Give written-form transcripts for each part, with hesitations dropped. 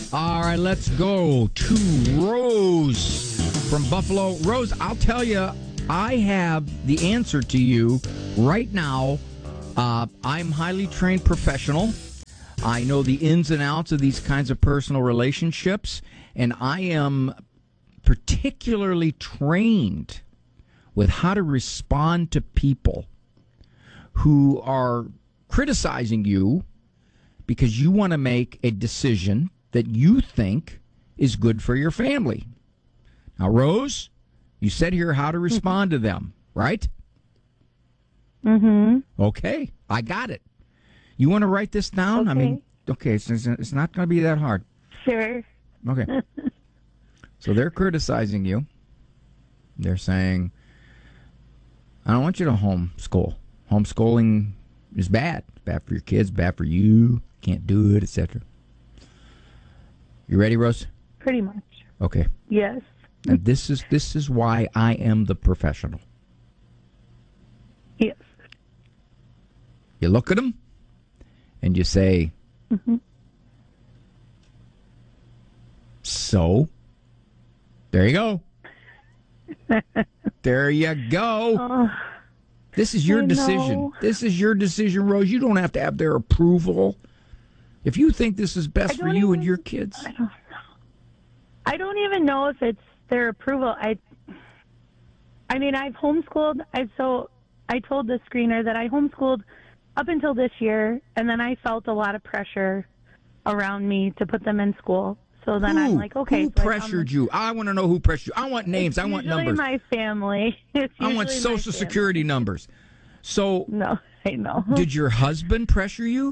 All right, let's go to Rose from Buffalo. Rose, I'll tell you, I have the answer to you right now. I'm highly trained professional. I know the ins and outs of these kinds of personal relationships, and I am particularly trained with how to respond to people who are criticizing you because you want to make a decision that you think is good for your family. Now, Rose, you said here how to respond to them, right? Mm-hmm. Okay, I got it. You want to write this down? Okay. I mean, okay, it's not going to be that hard. Sure. Okay. So they're criticizing you. They're saying, I don't want you to homeschool. Homeschooling is bad. It's bad for your kids, bad for you. Can't do it, etc. You ready, Rose? Pretty much. Okay. Yes. And this is why I am the professional. Yes. You look at them and you say, So, there you go. There you go. This is your decision. This is your decision, Rose. You don't have to have their approval. If you think this is best for you and your kids. I don't know. I don't even know if it's their approval. I mean, I've homeschooled. I told the screener that I homeschooled up until this year, and then I felt a lot of pressure around me to put them in school. So then I'm like, okay. Who pressured you? I want to know who pressured you. I want names. I want numbers. Usually my family. I want Social Security numbers. So, no, I know. Did your husband pressure you?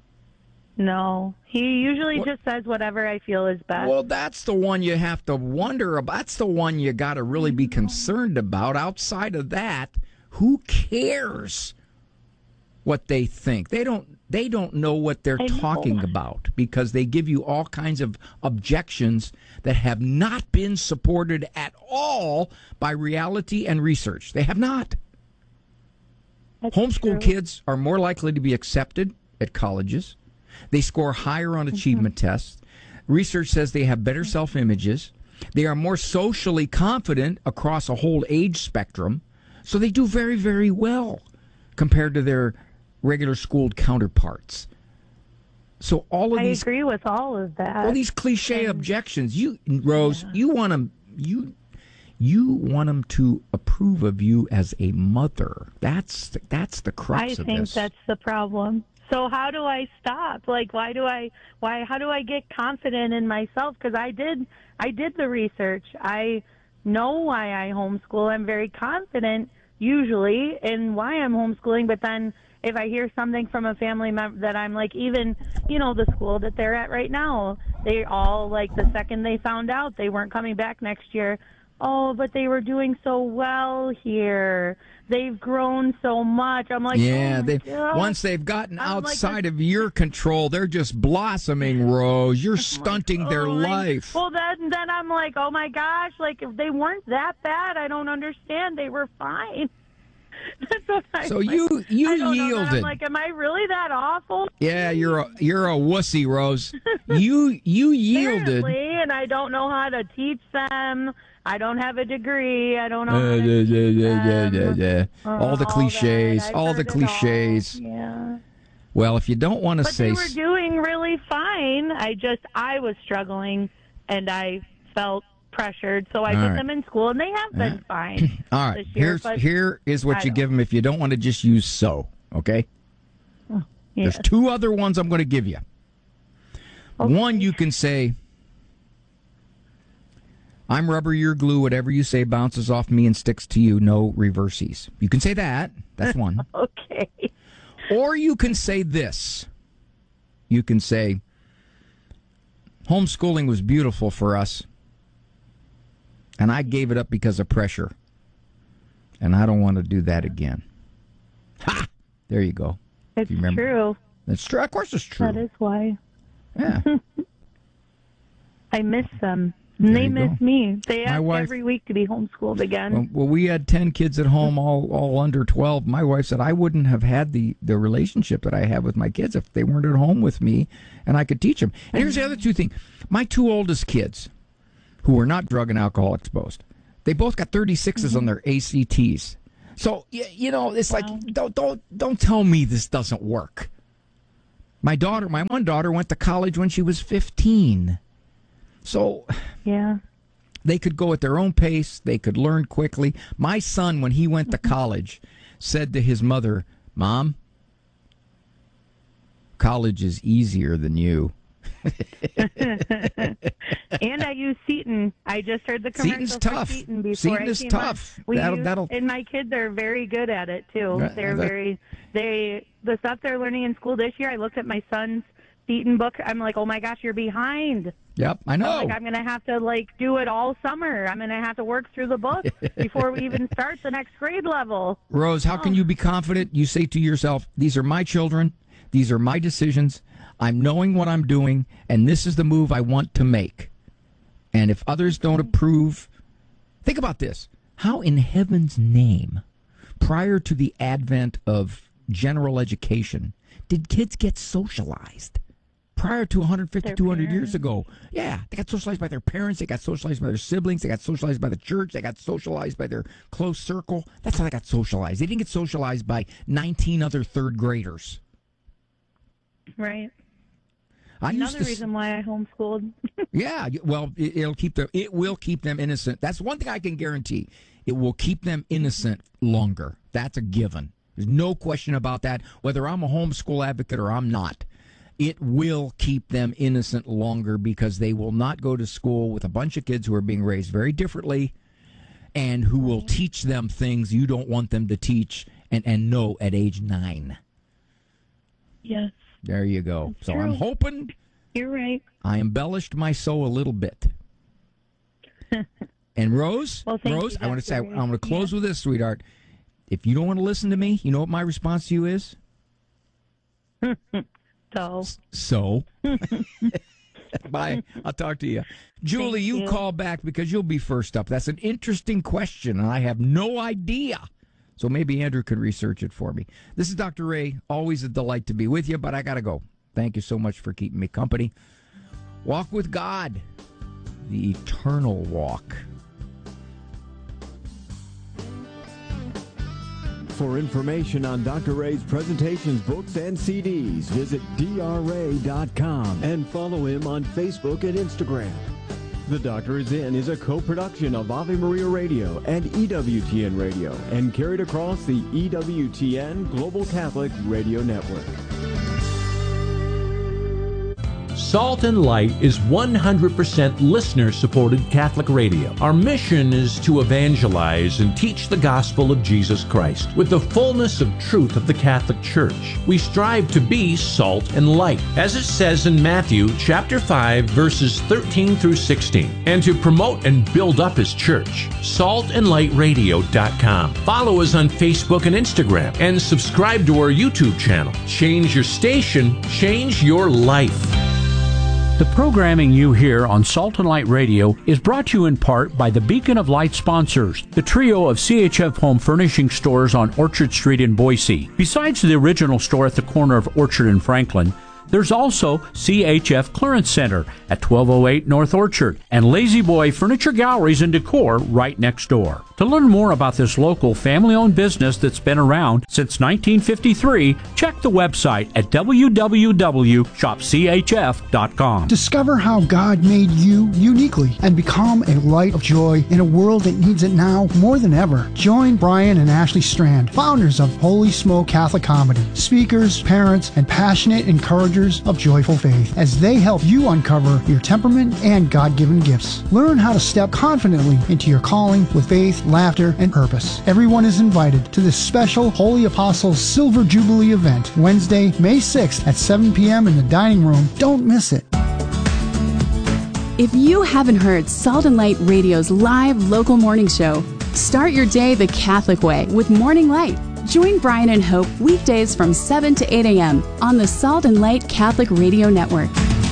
No. He usually just says whatever I feel is best. Well, that's the one you have to wonder about. That's the one you got to really be concerned about. Outside of that, who cares what they think? They don't know what they're talking about because they give you all kinds of objections that have not been supported at all by reality and research. They have not. That's Homeschool true. kids are more likely to be accepted at colleges. They score higher on achievement tests. Research says they have better self-images. They are more socially confident across a whole age spectrum. So they do very, very well compared to their regular schooled counterparts. So all of I these, agree with all of that. all these cliche objections, you, Rose, you want them, you want them to approve of you as a mother. That's the crux of this. I think that's the problem. So how do I stop? Like, how do I get confident in myself? Because I did the research. I know why I homeschool. I'm very confident usually in why I'm homeschooling. But then if I hear something from a family member that I'm like, even, the school that they're at right now, they all, like, the second they found out they weren't coming back next year, oh, but they were doing so well here. They've grown so much. I'm like, once they've gotten outside of your control, they're just blossoming, Rose. You're stunting their life. Well, then I'm like, oh my gosh, like if they weren't that bad, I don't understand. They were fine. That's what so you yielded. I'm like, am I really that awful? Yeah, you're a wussy, Rose. You yielded. Apparently, and I don't know how to teach them. I don't have a degree. I don't know. How to teach them. All the cliches. All the cliches. Yeah. Well, if you don't want to say, they were doing really fine. I was struggling, and I felt pressured, so I put them in school, and they have been fine. All right, this year, here is what you give them if you don't want to just use so. Okay. Yeah. There's two other ones I'm going to give you. Okay. One, you can say, I'm rubber, you're glue. Whatever you say bounces off me and sticks to you. No reverses. You can say that. That's one. Okay. Or you can say this. You can say, homeschooling was beautiful for us, and I gave it up because of pressure, and I don't want to do that again. Ha! There you go. It's true. It's true. Of course it's true. That is why. Yeah. I miss them. And they miss me. They ask every week to be homeschooled again. Well, we had 10 kids at home, all under 12. My wife said I wouldn't have had the relationship that I have with my kids if they weren't at home with me and I could teach them. And here's the other two things. My two oldest kids, who are not drug and alcohol exposed, they both got 36s on their ACTs. So, it's like, don't tell me this doesn't work. My one daughter went to college when she was 15. So, yeah, they could go at their own pace. They could learn quickly. My son, when he went to college, said to his mother, "Mom, college is easier than you." And I use Seton. I just heard the commercial for Seton before. Seton is tough. And my kids are very good at it too. The stuff they're learning in school this year. I looked at my son's Seton book. I'm like, oh my gosh, you're behind. Yep, I know. I'm going to have to do it all summer. I'm going to have to work through the book before we even start the next grade level. Rose, how can you be confident? You say to yourself, these are my children. These are my decisions. I'm knowing what I'm doing, and this is the move I want to make. And if others don't approve, think about this. How in heaven's name, prior to the advent of general education, did kids get socialized? Prior to 150, 200 years ago. Yeah, they got socialized by their parents. They got socialized by their siblings. They got socialized by the church. They got socialized by their close circle. That's how they got socialized. They didn't get socialized by 19 other third graders. Right. Another reason why I homeschooled. Yeah, well, it will keep them innocent. That's one thing I can guarantee. It will keep them innocent longer. That's a given. There's no question about that. Whether I'm a homeschool advocate or I'm not, it will keep them innocent longer because they will not go to school with a bunch of kids who are being raised very differently and who will teach them things you don't want them to teach and know at age 9. Yes. There you go. That's so true. I'm hoping. You're right. I embellished my soul a little bit. And Rose, I want to say, I'm going to close with this, sweetheart. If you don't want to listen to me, you know what my response to you is? So. Bye. I'll talk to you. Julie, you call back because you'll be first up. That's an interesting question, and I have no idea. So maybe Andrew could research it for me. This is Dr. Ray. Always a delight to be with you, but I got to go. Thank you so much for keeping me company. Walk with God. The eternal walk. For information on Dr. Ray's presentations, books, and CDs, visit drray.com and follow him on Facebook and Instagram. The Doctor is In is a co-production of Ave Maria Radio and EWTN Radio and carried across the EWTN Global Catholic Radio Network. Salt and Light is 100% listener-supported Catholic radio. Our mission is to evangelize and teach the gospel of Jesus Christ with the fullness of truth of the Catholic Church. We strive to be salt and light, as it says in Matthew chapter 5, verses 13 through 16, and to promote and build up His church. saltandlightradio.com. Follow us on Facebook and Instagram, and subscribe to our YouTube channel. Change your station, change your life. The programming you hear on Salt and Light Radio is brought to you in part by the Beacon of Light sponsors, the trio of CHF home furnishing stores on Orchard Street in Boise. Besides the original store at the corner of Orchard and Franklin, there's also CHF Clearance Center at 1208 North Orchard and Lazy Boy Furniture Galleries and Decor right next door. To learn more about this local family-owned business that's been around since 1953, check the website at www.shopchf.com. Discover how God made you uniquely and become a light of joy in a world that needs it now more than ever. Join Brian and Ashley Strand, founders of Holy Smoke Catholic Comedy, speakers, parents, and passionate encouragers of joyful faith, as they help you uncover your temperament and God-given gifts. Learn how to step confidently into your calling with faith, laughter, and purpose. Everyone is invited to this special Holy Apostles Silver Jubilee event, Wednesday, May 6th at 7 p.m. in the dining room. Don't miss it. If you haven't heard Salt and Light Radio's live local morning show, start your day the Catholic way with Morning Light. Join Brian and Hope weekdays from 7 to 8 a.m. on the Salt and Light Catholic Radio Network.